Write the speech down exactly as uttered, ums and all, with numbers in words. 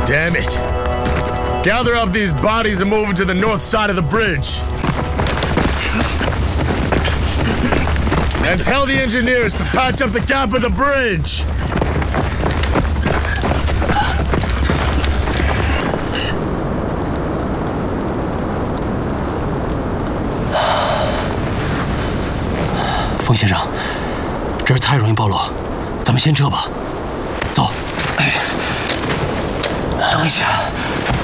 Damn it. Gather up these bodies and move them to the north side of the bridge. And tell the engineers to patch up the gap of the bridge. 冯先生，这儿太容易暴露，咱们先撤吧。走。哎，等一下。